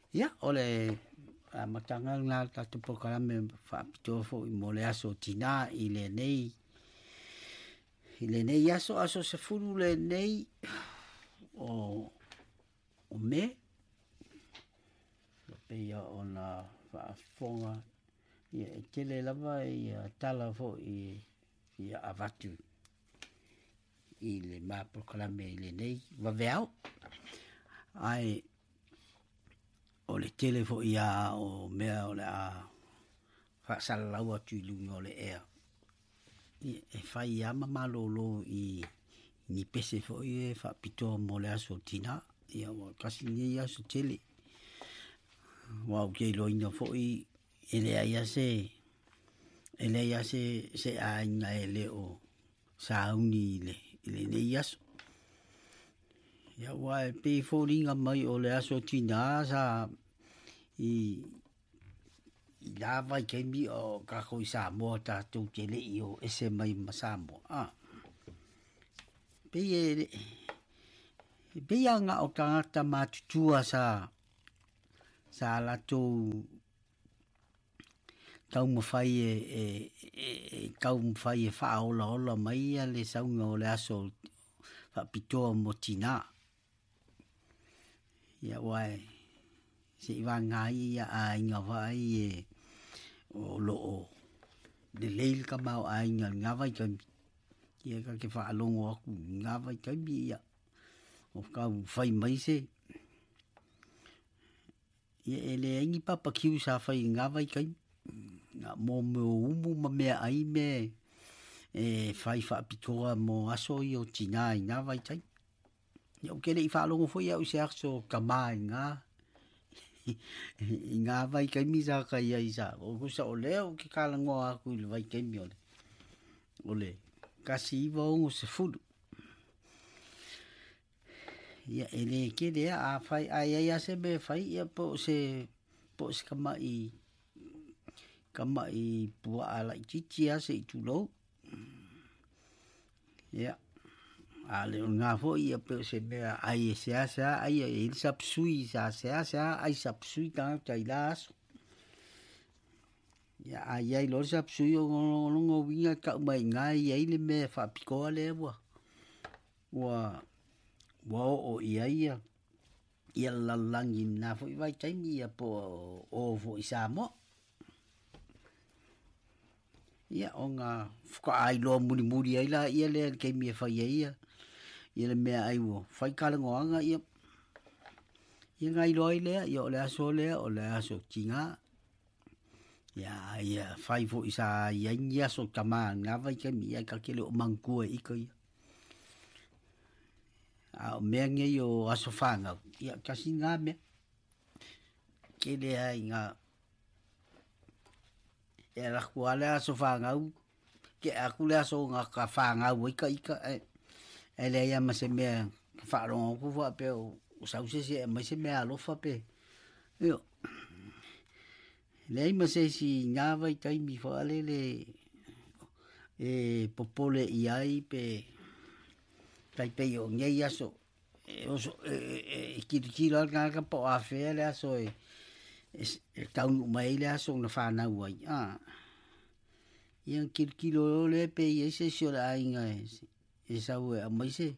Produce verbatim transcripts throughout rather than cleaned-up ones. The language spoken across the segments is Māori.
Ia, ole a matanga ngā tātou pokarame whaapitoa fo I mo le aso tina I le nei. I le nei aso aso se furu le nei o, o me. Pea o na whaafonga ia e tele lava I a tala fo I, I a avatu. I le mā pokarame I le nei. Waweau. Ai o le tele fo ia o mea o le a whaasalalau atu I lungi o le ea. I e whai ia mamalolo I ni pese fo I e whaapitoa mo le aso tina. Ia wa kasi ni aso tele. Wa o kei loina fo I ele aia se ele aia se se a inga ele o sauni le ele nei aso. Ia wa e pe fo ringa mai o le aso tina sa I I lava I kemi o kako I Samoa tātou te lei o ese mai ma Samoa. Ah. Pe e pe anga o tangata mātutua sa sa latou tau mawhai e e, e tau mawhai e whaola ola mai a le saunga o le aso whapitoa mo tina. Ia wai se iwa ngai ia a inga vai e o loo de leil ka mau a inga ngā vai kaimi ia ka ke whaalongo aku ngā vai kaimi ia o kau whai mai se ia e le ingi papa kiu sa whai ngā vai kaimi ngā mō me o umu ma mea ai me e whai whaapitoa mo aso I o tina I ngā vai kaimi ia o kere I whaalongo fo ia o se akso ka maa ngā I ngā vai kaimi sa ka ia isa o kusa o leo ki kalango aku I le vai kaimi ole ole kasi iwa ongo se fulu ia ele ke lea a whai a ia ia se me whai ia po se po se kama I kama I pua ala I titi a se I tulou ia a le ngā fo ia pe se mea ai e sea sea ai e il sapsui sa sea sea ai sapsui ta tai laso ia ai ai lo sapsui o longo winga ka mai ngai ai le me fa piko le wa wa wa o ia ia ia la langi na fo vai tai ia po o fo isamo ia onga fuka ai lo muri muri ai la ia le ke mi fa ia ia le mea ai wo fai kalangoanga ia ia ngai loi le ia o le aso le o le aso tinga ia ia fai fo isa ia ia so kama nga vai ke mi ia ka ke le o mangkua I ko ia a o mea nge o aso fanga ia kasi nga me ke le ai nga e la kuale aso fanga ke aku le aso nga ka fanga ui ka ika ele ia ma se me whaarongo ku wha pe o sause se ma se me alofa pe io lei ma se si ngā vai taimi whaale le e popole I ai pe tai pe o ngei aso e oso e kirikira ngā ka po a whea le aso e e taunu mai le aso na whanau ai ah ian kirikiro le pe I se sio la inga e e sau e mai se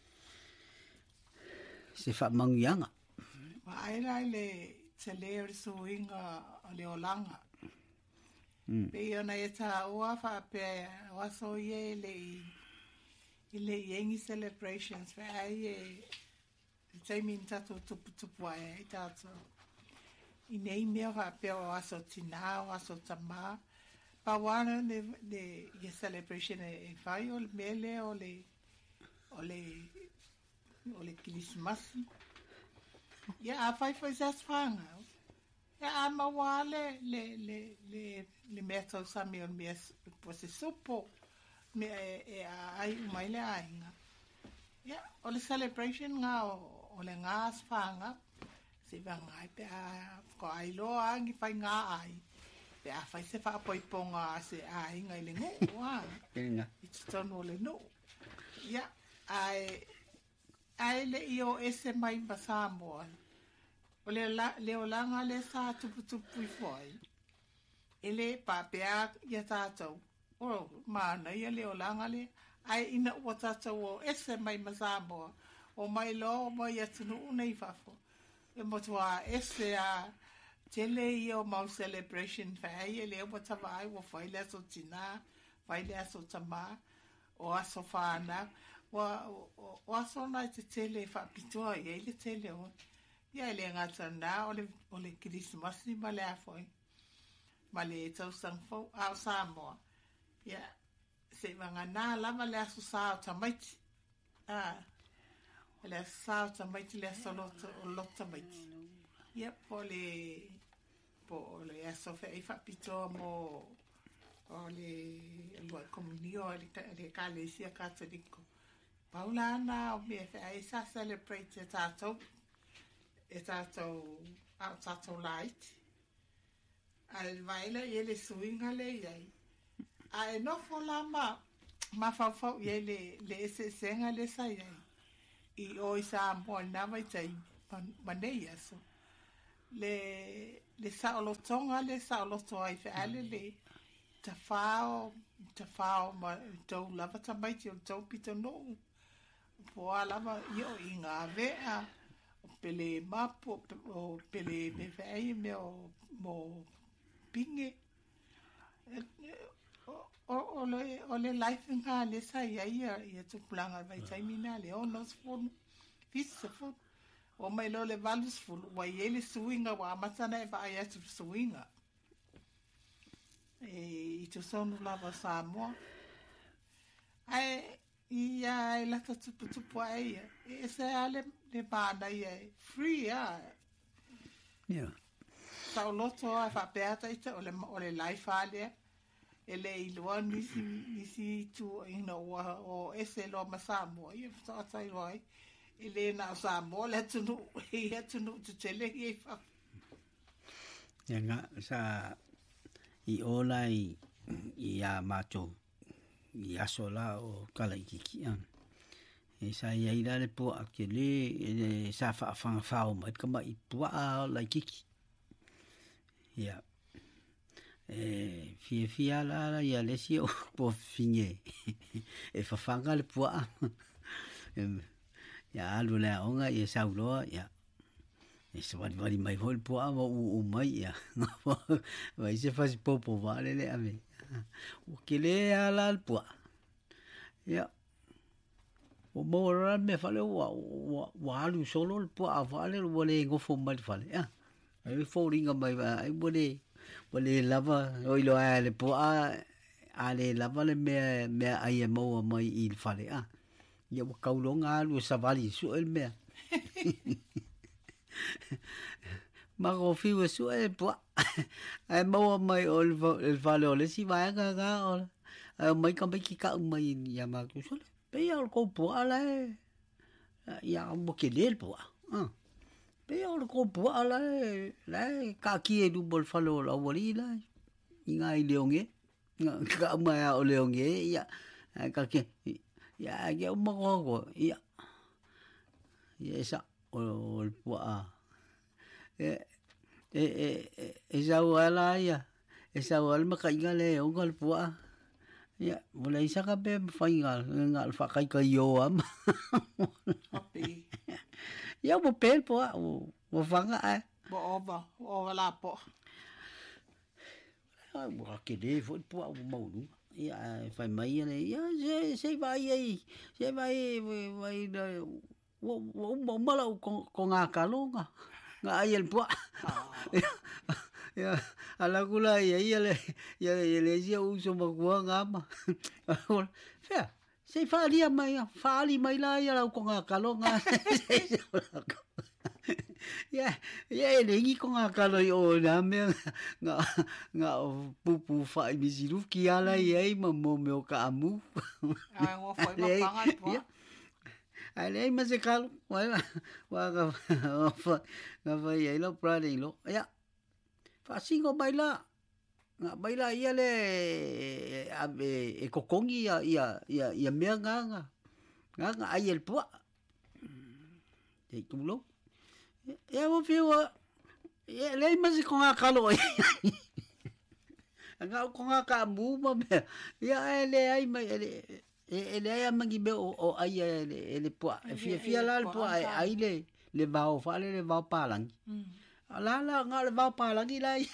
se fa mangianga wa ai lai le te leo so inga le olanga pe ona e ta wa fa pe wa so ye le ile yengi celebrations fa ai e te min tato tupu tupu ai tato I nei mea fa pe o aso tina o aso tama pa wana le le ye celebration e vai o mele o le o le o le Christmas ya a fai fai zas fanga ya a mawale le le le le meto sa me on mes po se supo me e ai mai le ainga ya o le celebration nga o le ngas fanga se va ngai pe a ko ai lo angi fai nga ai pe a fai se fa poi ponga se ai ngai le ngo wa Inga. It's tono le no ya ai ai le io ese mai basamo O le la le o langa le sa tupu tupu foi. Ele pa pea ia tātou. O mana ia le o langa le. Ai ina ua tātou o ese mai Samoa. O mai lo mai atunu unei fafo. E motua ese a tele ia o mau celebration fai. Ele ua tawai o fai le aso tina. Fai le aso tama. O aso whana. O aso nai te tele fa pitoa. Ia ile tele o. Ia ele ngata nā o le, o le Kirismasi ma le afoi. Ma le tau sangfo au Samoa. Ia, se wanga nā lama le asu sao tamaiti. Ah, le asu sao tamaiti le asu loto o loto tamaiti. Ia, po le, po le asu fe ifa pito mo o le lua komunio o le, le kalesia katoliko. Paula ana o me fe a isa celebrate e tātou. E tātou, au tātou light. A e vaila i le suinga le iai. A e nofo la ma, ma fawfau i le, le ese senga le sa iai. I o i sa mua nama i tai, manei aso. Le, le saolotonga le saoloto ai fe ale le, ta whao, ta whao ma tau lava tamaiti o tau pita no. Po a lava i o i ngā vea. Pele mapo o pele mewhai me o mo pinge o o le o le life nga le sa ia ia ia tupulanga vai taimina le o nos fon fisa fon o mai lo le valus fon wa ele suinga wa matana e vai atu suinga e i tu sonu lava Samoa ai ia e lata tupu tupu ai e se ale le bana ia free a yeah sa loto a fa beata ita o le o le life ale e le ilua nisi nisi tu ina o o ese lo masamo ia sa sai roi e le na Samoa le tunu ia tunu tu tele i fa ia nga sa i ola i ia macho i aso la o kala i kiki an. E sa ia ira le po a ke le e sa fa fa fa o mai kama i po a la kiki. Ia. E fie fia la la ia le si o po finge. E fa fanga le po a. Ia alu le onga i sa uloa ia. E se wali wali mai hol po a o o mai ia. Vai se fa si popo vale le ame. O que le ala pua ya o mora me fale wa wa lu solo pua vale o le go fo mal fale ya ai fo ringa mai ai bole bole lava o lo ale pua ale lava le me me ai mo mai il fale ah ya o kaulonga lu sa vali su el me ma go fi o su e po ai mo mai o el vale o le si vai ga ga o mai ka ki ka mai ya ma ku so pe ya ko po ala ya mo ke le po ah pe ya ko po ala la ka ki e du bol falo la wali la inga i leonge ka mai o leonge ya ka ke ya ya mo go ya ya sa o po a e e e e sa wala ya e sa wala ma kai ngale o gal pua ya wala isa ka be faingal ngal fa kai ka yo am papi ya bo pel pua o o fanga a bo ova o la po ai bo ke de fo pua o mo nu ya fa mai ne ya se se vai ai se vai vai o o mo mala ko ko nga kalonga nga ai el pua ya ala kula ya ya le ya le ya uso magua ngama fe se falia mai fali mai la ya la ko nga kalonga ya ya le ngi ko nga kalo o na me nga nga pupu fa mi siru ki ala ya ma mo me o ka amu ai ngo foi ma panga pua ale mas ekalo wa wa ga ga va ia lo prade lo ya fa singo baila nga baila ia le e kokongi ia ia ia ia me nga nga nga ai el pua te tulo ia mo fiwa ia le masi ko nga kalo nga ko nga ka mu ma ia ele ai mai ele ele ai mangi be o ai ele ele po fia fia la po ai le le vao fa le le vao palang la la nga le vao palang i lai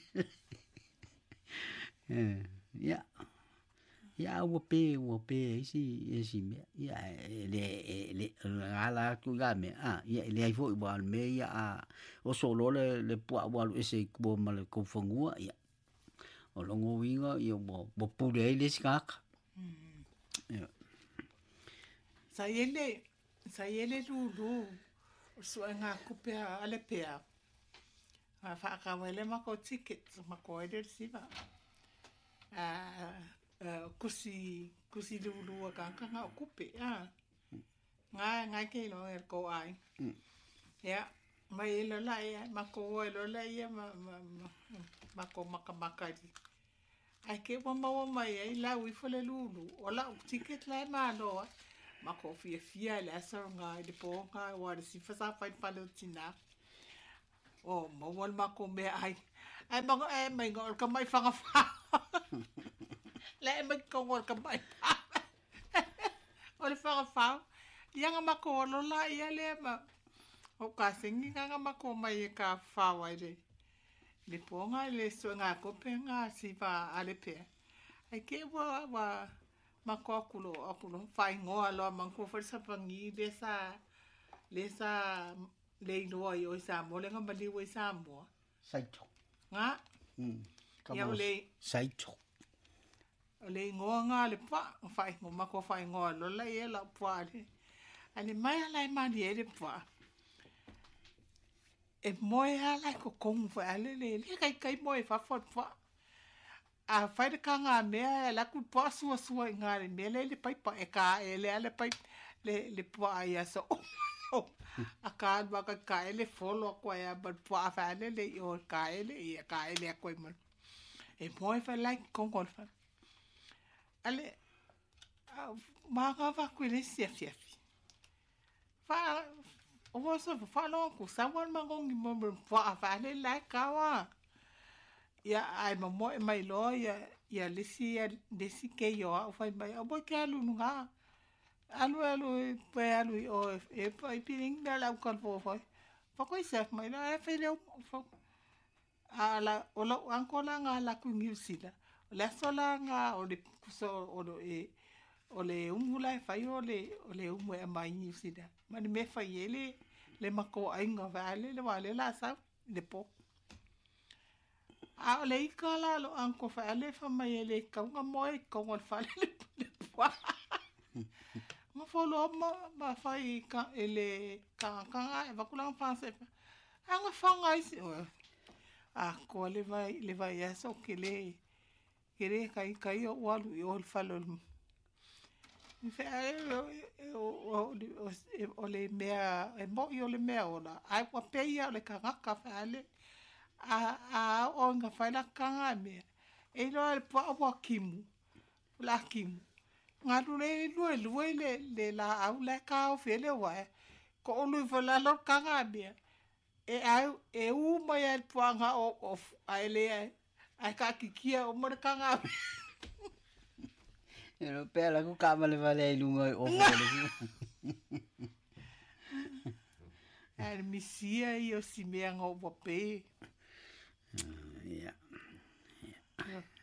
eh ya ya wo pe wo pe si si me ya le le ala ku ga me ah ya le ai fo bo me ya o solo le le po bo ese bo ma le ko fongua ya o longo winga i bo bo pule le skak ya sa yele sa yele lu lu so nga ku pe ale pe a fa ka wele ma ko ticket ma ko eder siba ah kusi kusi lulu ka ka nga kupe ah nga nga ke lo er ko ai ya mai lo la ya ma ko lo la ya ma ma ko maka maka di ai ke wa ma mai ai la wi fole lulu o la ticket la ma lo ma ko fia fia la sa nga de po nga wa de si fa sa fa fa lo tina o mo wal ma ko me ai ai ma ai mai ngol ka mai fa fa le mai ko ngol ka mai o le fa fa yang ma ko lo la ia le ma o ka singi nga ma ko mai ka fa wa de le po nga le so nga ko pe nga si va ale pe ai ke wa wa ma ko kulo akulo fa ngo alo ma ko fa sa pangi de sa le sa le no yo sa mo le nga mali we sa mo saito nga mm ya le saito le ngo nga le pa fa ngo ma ko fa ngo lo la ye la pa le ale mai ala ma di e le pa e moi ala ko kong fa ale le le kai kai moi fa fa fa a fa de kanga me la ku pa su su nga le me le le pai pa e ka e le ale pai le le pa ya so a ka ba ka ka le folo ko ya ba pa fa le le o ka le e ka le ko mo e moi fa like kong kong fa ale ma ka va ku le si fi fa o wa so fa lo ku sa wan ma ngong mo pa fa le la ka wa ya ai ma mo mai lo ya ya le si ya de si ke yo o fa mai o bo ka lu nga alu alu pe alu o e pa piling da la ko fo fo fa ko se mai la e fe le fo ala o lo ankola nga la ku ngi sila la sola nga o le so o lo e o le umula fa yo le o le umu e mai ngi sila ma ni me fa yele le mako ai nga vale le vale la sa le po a le ikala lo anko fa le fa mai le ka nga moi ko ngol fa le po ma fo lo ma ma fa i ka ele ka ka e va kula fa se anga fa nga isi a ko le vai le vai ya so ke le kere kai kai o walu o fa lo fe o o le mea e mo yo le mea ona ai po pe ia le kanga ka fa le a a o nga fa la kanga me e lo le po po kimu la kimu nga lu le lu lu le le la au la ka o fe le wa ko lu fa la lo kanga me e ai e u mai al po nga o o ai le ai ka kikia o mo kanga Pero pela ku ka male vale lunga o er misia io si me ngo bope ja ja